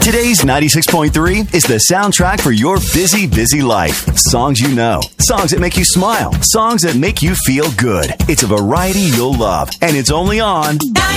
Today's 96.3 is the soundtrack for your busy, busy life. Songs you know, songs that make you smile, songs that make you feel good. It's a variety you'll love, and it's only on 96.3.